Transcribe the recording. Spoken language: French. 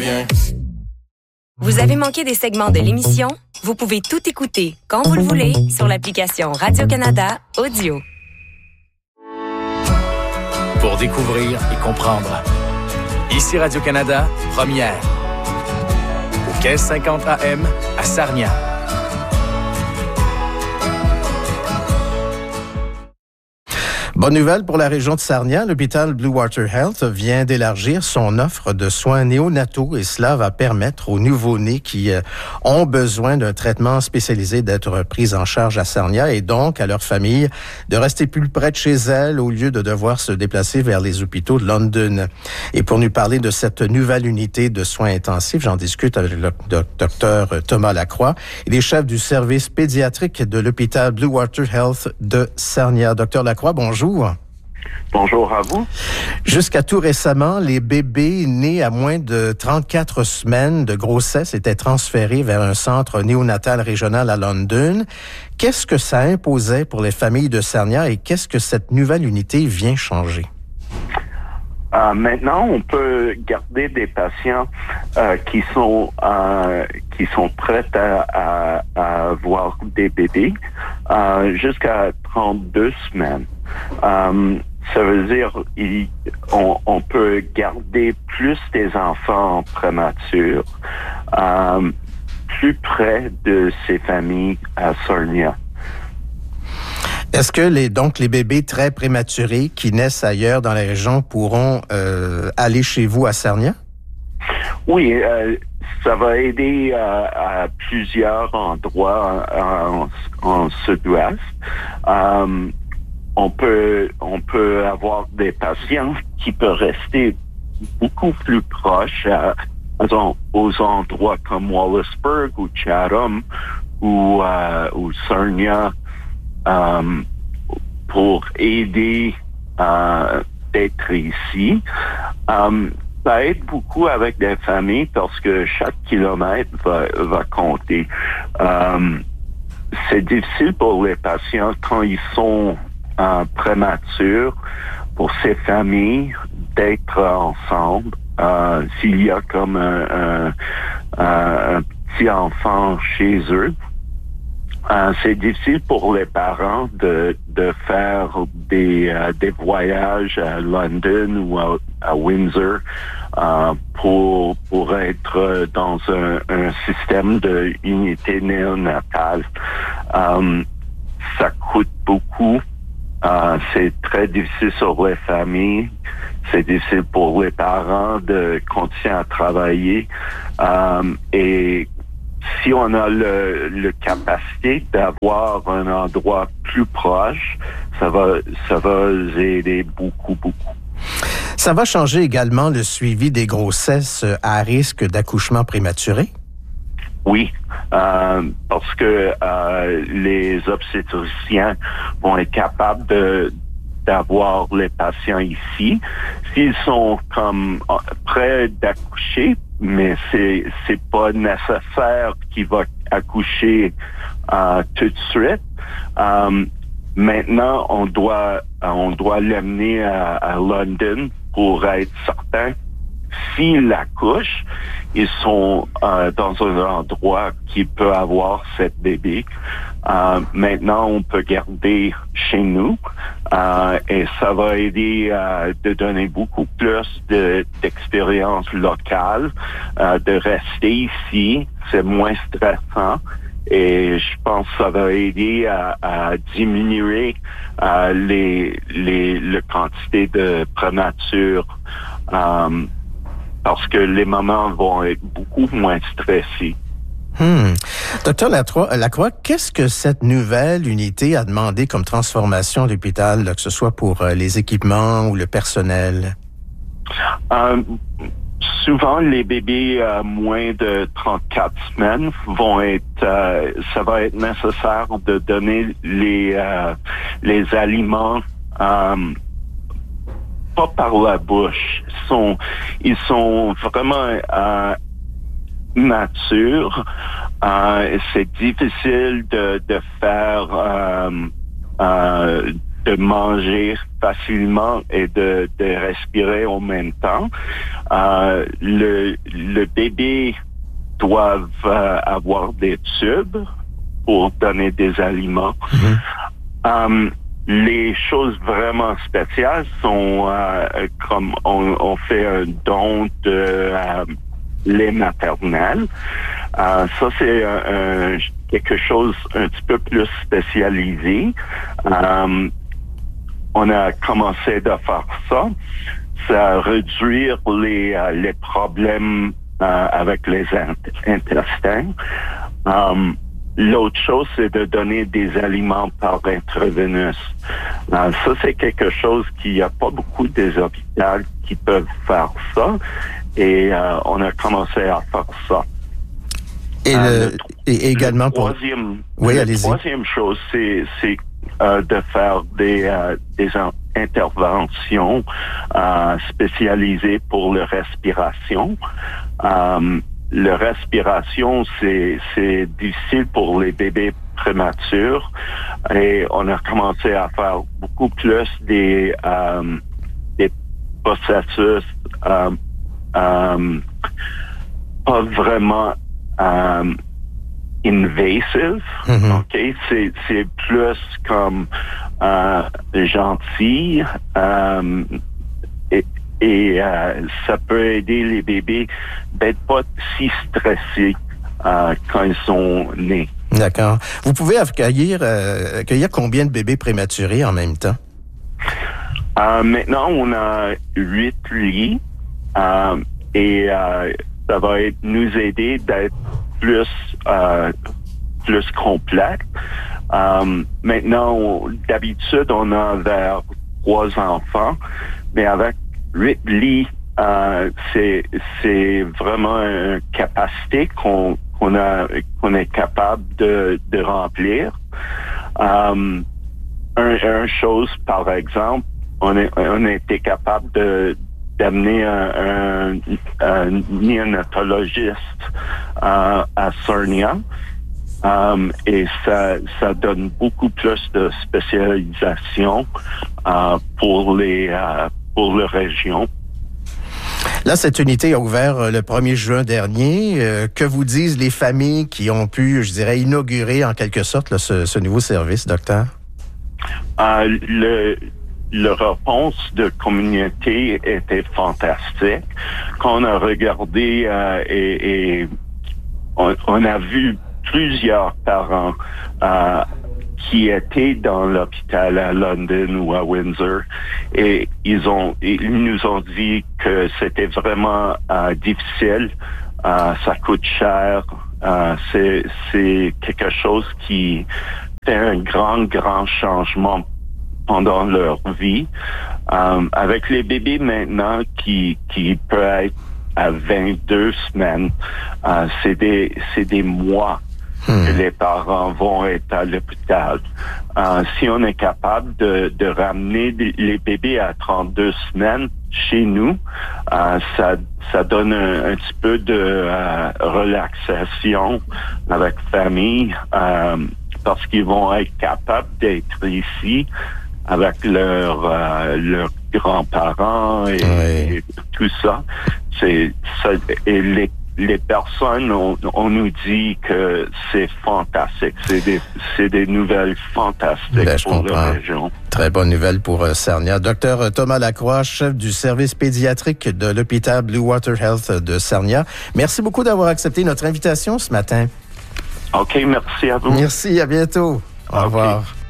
bien. Vous avez manqué des segments de l'émission? Vous pouvez tout écouter quand vous le voulez sur l'application Radio-Canada Audio. Pour découvrir et comprendre. Ici Radio-Canada, première. Au 1550 AM à Sarnia. Bonne nouvelle pour la région de Sarnia. L'hôpital Blue Water Health vient d'élargir son offre de soins néonataux et cela va permettre aux nouveau-nés qui ont besoin d'un traitement spécialisé d'être pris en charge à Sarnia et donc à leur famille de rester plus près de chez elles au lieu de devoir se déplacer vers les hôpitaux de London. Et pour nous parler de cette nouvelle unité de soins intensifs, j'en discute avec le docteur Thomas Lacroix. Il est chef du service pédiatrique de l'hôpital Blue Water Health de Sarnia. Docteur Lacroix, bonjour. Bonjour à vous. Jusqu'à tout récemment, les bébés nés à moins de 34 semaines de grossesse étaient transférés vers un centre néonatal régional à London. Qu'est-ce que ça imposait pour les familles de Sarnia et qu'est-ce que cette nouvelle unité vient changer? Maintenant, on peut garder des patients qui sont prêts à avoir des bébés jusqu'à 32 semaines. Ça veut dire on peut garder plus des enfants prématures plus près de ces familles à Sarnia. Est-ce que les bébés très prématurés qui naissent ailleurs dans la région pourront aller chez vous à Sarnia? Oui, ça va aider à plusieurs endroits en sud-ouest. On peut avoir des patients qui peuvent rester beaucoup plus proches aux endroits comme Wallaceburg ou Chatham ou Sarnia pour aider d'être ici. Ça aide beaucoup avec des familles parce que chaque kilomètre va compter. C'est difficile pour les patients quand ils sont prématurés pour ces familles d'être ensemble. S'il y a comme un petit enfant chez eux, c'est difficile pour les parents de faire des voyages à London ou à Windsor pour être dans un système de unité néonatale. Ça coûte beaucoup. C'est très difficile sur les familles. C'est difficile pour les parents de continuer à travailler. Et si on a le capacité d'avoir un endroit plus proche, ça va aider beaucoup. Ça va changer également le suivi des grossesses à risque d'accouchement prématuré? Oui, parce que les obstétriciens vont être capables d'avoir les patients ici. S'ils sont comme prêts d'accoucher, mais c'est pas nécessaire qu'ils vont accoucher tout de suite. Maintenant, on doit l'amener à London pour être certain. S'ils accouchent, ils sont dans un endroit qui peut avoir cette bébé. Maintenant, on peut garder chez nous et ça va aider de donner beaucoup plus d'expérience locale, de rester ici. C'est moins stressant. Et je pense que ça va aider à diminuer le quantité de prématures parce que les mamans vont être beaucoup moins stressées. Docteur Lacroix, qu'est-ce que cette nouvelle unité a demandé comme transformation à l'hôpital, que ce soit pour les équipements ou le personnel? Souvent, les bébés à moins de 34 semaines ça va être nécessaire de donner les aliments pas par la bouche. Ils sont vraiment matures. C'est difficile de faire de manger facilement et de respirer en même temps. Le bébé doit avoir des tubes pour donner des aliments. Les choses vraiment spéciales sont comme on fait un don de lait maternel. Ça, c'est quelque chose un petit peu plus spécialisé. On a commencé de faire ça. Ça réduire les problèmes avec les intestins. L'autre chose, c'est de donner des aliments par intraveineux. Ça, c'est quelque chose qu'il n'y a pas beaucoup des hôpitaux qui peuvent faire ça. Et on a commencé à faire ça. Et également pour... La troisième chose, c'est de faire des interventions spécialisées pour la respiration. La respiration, c'est difficile pour les bébés prématures et on a commencé à faire beaucoup plus des processus pas vraiment invasive, ok? C'est plus comme gentil et ça peut aider les bébés d'être pas si stressés quand ils sont nés. D'accord. Vous pouvez accueillir combien de bébés prématurés en même temps? Maintenant, on a 8 lits et ça va nous aider d'être plus complet. Maintenant, d'habitude, on a vers 3 enfants, mais avec 8 lits, c'est vraiment une capacité qu'on est capable de remplir. Une chose, par exemple, on a été capable d'amener un néonatologiste à Sarnia. Et ça donne beaucoup plus de spécialisation pour la région. Là, cette unité a ouvert le 1er juin dernier. Que vous disent les familles qui ont pu, je dirais, inaugurer en quelque sorte là, ce nouveau service, docteur? Le réponse de communauté était fantastique. Quand on a regardé et on a vu plusieurs parents qui étaient dans l'hôpital à London ou à Windsor et ils nous ont dit que c'était vraiment difficile, ça coûte cher, c'est quelque chose qui fait un grand changement pendant leur vie. Avec les bébés maintenant qui peut être à 22 semaines, c'est des mois que les parents vont être à l'hôpital. Si on est capable de ramener les bébés à 32 semaines chez nous, ça donne un petit peu de relaxation avec famille, parce qu'ils vont être capables d'être ici avec leurs grands-parents et tout ça. Et les personnes, on nous dit que c'est fantastique. C'est des nouvelles fantastiques pour la région. Très bonne nouvelle pour Sarnia. Docteur Thomas Lacroix, chef du service pédiatrique de l'hôpital Blue Water Health de Sarnia. Merci beaucoup d'avoir accepté notre invitation ce matin. OK, merci à vous. Merci, à bientôt. Au revoir.